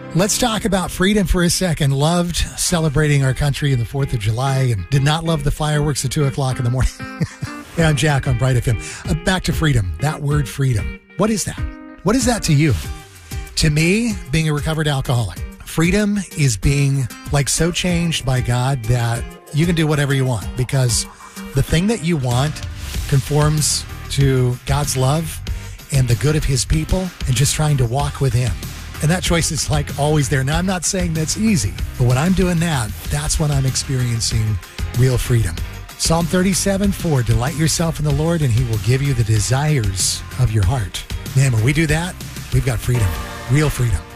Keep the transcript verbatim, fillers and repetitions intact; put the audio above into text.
Let's talk about freedom for a second. Loved celebrating our country in the fourth of July and did not love the fireworks at two o'clock in the morning. Hey, I'm Jack on Bright F M. Uh, back to freedom. That word freedom. What is that? What is that to you? To me, being a recovered alcoholic, freedom is being like so changed by God that you can do whatever you want because the thing that you want conforms to God's love and the good of his people and just trying to walk with him. And that choice is like always there. Now, I'm not saying that's easy, but when I'm doing that, that's when I'm experiencing real freedom. Psalm thirty-seven four, delight yourself in the Lord and he will give you the desires of your heart. Man, when we do that, we've got freedom, real freedom.